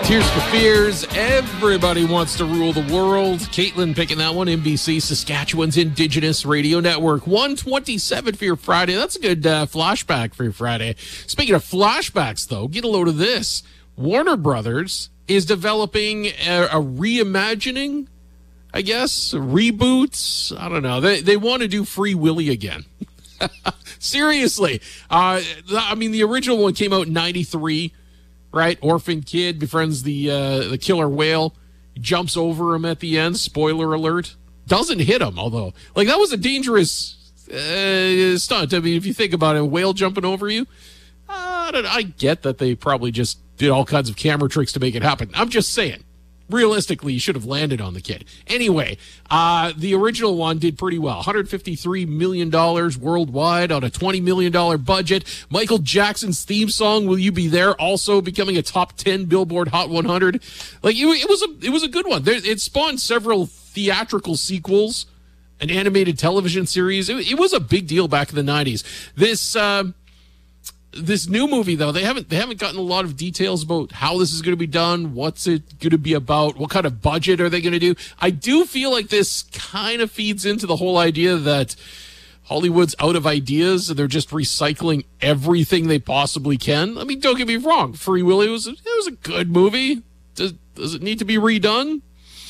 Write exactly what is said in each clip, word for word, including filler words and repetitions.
Tears for Fears. Everybody wants to rule the world. Caitlin picking that one. N B C, Saskatchewan's Indigenous Radio Network. one twenty-seven for your Friday. That's a good uh, flashback for your Friday. Speaking of flashbacks, though, get a load of this. Warner Brothers is developing a, a reimagining, I guess, reboots. I don't know. They, they want to do Free Willy again. Seriously. Uh, I mean, the original one came out in ninety-three. Right, orphan kid befriends the uh, the killer whale, jumps over him at the end. Spoiler alert! Doesn't hit him, although like that was a dangerous uh, stunt. I mean, if you think about it, a whale jumping over you. Uh, I, don't know, I get that they probably just did all kinds of camera tricks to make it happen. I'm just saying, realistically, you should have landed on the kid. Anyway, uh, the original one did pretty well. one hundred fifty-three million dollars worldwide on a twenty million dollars budget. Michael Jackson's theme song, Will You Be There, also becoming a top ten Billboard Hot one hundred. Like, it, it was a it was a good one. There, it spawned several theatrical sequels, an animated television series. It, it was a big deal back in the nineties. This... Uh, This new movie, though, they haven't they haven't gotten a lot of details about how this is going to be done, what's it going to be about, what kind of budget are they going to do. I do feel like this kind of feeds into the whole idea that Hollywood's out of ideas and they're just recycling everything they possibly can. I mean, don't get me wrong, Free Willy was, it was a good movie. Does, does it need to be redone?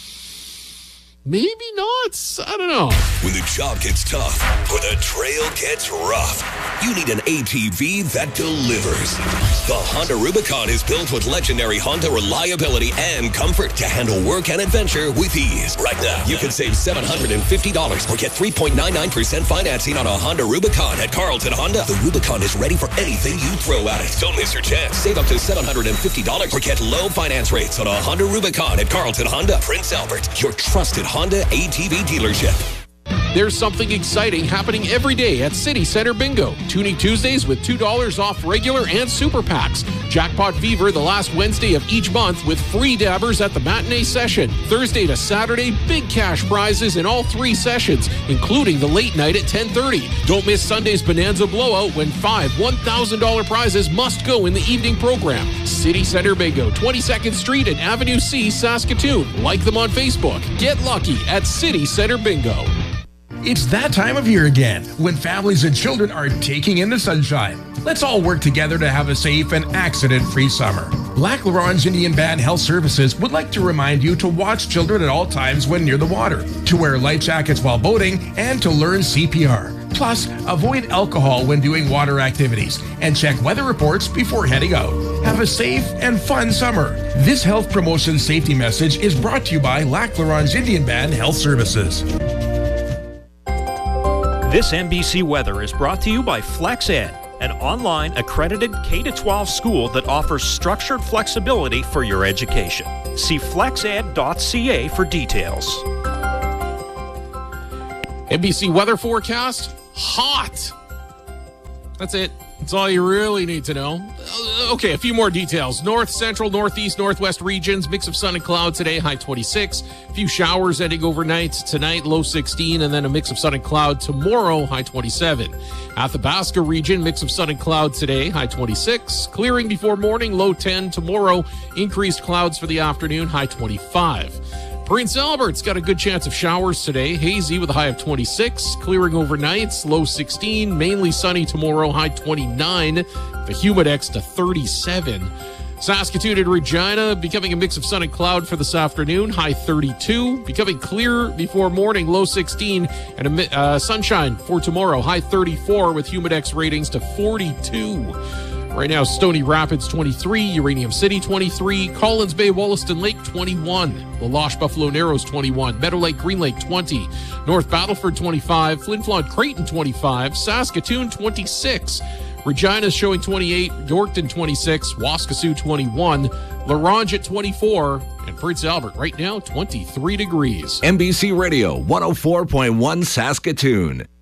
Maybe not. I don't know. When the job gets tough or the trail gets rough, you need an A T V that delivers. The Honda Rubicon is built with legendary Honda reliability and comfort to handle work and adventure with ease. Right now, you can save seven hundred fifty dollars or get three point nine nine percent financing on a Honda Rubicon at Carlton Honda. The Rubicon is ready for anything you throw at it. Don't miss your chance. Save up to seven hundred fifty dollars or get low finance rates on a Honda Rubicon at Carlton Honda, Prince Albert, your trusted Honda A T V dealership. There's something exciting happening every day at City Center Bingo. Tuning Tuesdays with two dollars off regular and super packs. Jackpot Fever the last Wednesday of each month with free dabbers at the matinee session. Thursday to Saturday, big cash prizes in all three sessions, including the late night at ten thirty. Don't miss Sunday's Bonanza Blowout when five one thousand dollars prizes must go in the evening program. City Center Bingo, twenty-second Street and Avenue C, Saskatoon. Like them on Facebook. Get lucky at City Center Bingo. It's that time of year again, when families and children are taking in the sunshine. Let's all work together to have a safe and accident-free summer. Lac La Ronge Indian Band Health Services would like to remind you to watch children at all times when near the water, to wear life jackets while boating, and to learn C P R. Plus, avoid alcohol when doing water activities, and check weather reports before heading out. Have a safe and fun summer. This health promotion safety message is brought to you by Lac La Ronge Indian Band Health Services. This N B C Weather is brought to you by FlexEd, an online accredited K through twelve school that offers structured flexibility for your education. See flex ed dot c a for details. N B C weather forecast, hot. That's it. That's all you really need to know. Okay, a few more details. North, central, northeast, northwest regions, mix of sun and cloud today, high twenty-six. A few showers ending overnight tonight, low sixteen, and then a mix of sun and cloud tomorrow, high twenty-seven. Athabasca region, mix of sun and cloud today, high twenty-six. Clearing before morning, low ten. Tomorrow, increased clouds for the afternoon, high twenty-five. Prince Albert's got a good chance of showers today. Hazy with a high of twenty-six. Clearing overnights, low sixteen. Mainly sunny tomorrow, high twenty-nine. The Humidex to thirty-seven. Saskatoon and Regina becoming a mix of sun and cloud for this afternoon, high thirty-two. Becoming clear before morning, low sixteen. And a uh, sunshine for tomorrow, high thirty-four with Humidex ratings to forty-two. Right now, Stony Rapids, twenty-three, Uranium City, twenty-three, Collins Bay, Wollaston Lake, twenty-one, La Loche, Buffalo Narrows, twenty-one, Meadow Lake, Green Lake, twenty, North Battleford, twenty-five, Flin Flon, Creighton, twenty-five, Saskatoon, twenty-six, Regina's showing twenty-eight, Yorkton, twenty-six, Waskesiu, twenty-one, La Ronge at twenty-four, and Prince Albert right now, twenty-three degrees. N B C Radio, one oh four point one Saskatoon.